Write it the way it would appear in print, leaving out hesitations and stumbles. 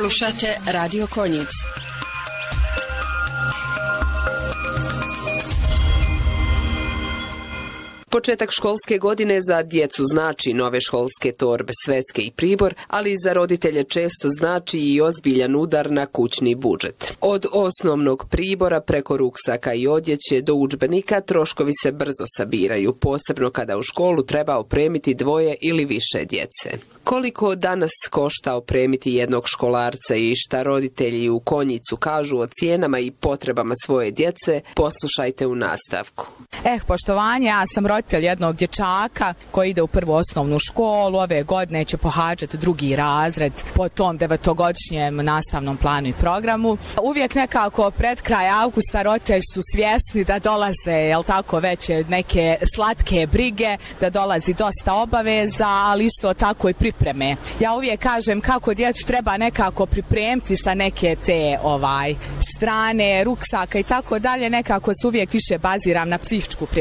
Slušate Radio Konjic. Početak školske godine za djecu znači nove školske torbe, sveske i pribor, ali i za roditelje često znači i ozbiljan udar na kućni budžet. Od osnovnog pribora preko ruksaka i odjeće do udžbenika troškovi se brzo sabiraju, posebno kada u školu treba opremiti 2 ili više djece. Koliko danas košta opremiti jednog školarca i šta roditelji u Konjicu kažu o cijenama i potrebama svoje djece, poslušajte u nastavku. Poštovanje, ja sam roditelj jednog dječaka koji ide u prvu osnovnu školu, ove godine će pohađati 2. razred po tom 9-godišnjem nastavnom planu i programu. Uvijek nekako pred kraj avgusta roditelji su svjesni da dolaze, već neke slatke brige, da dolazi dosta obaveza, ali isto tako i pripreme. Ja uvijek kažem kako djecu treba nekako pripremiti sa neke te strane, ruksaka i tako dalje, nekako se uvijek više baziram na psihičku pripremu.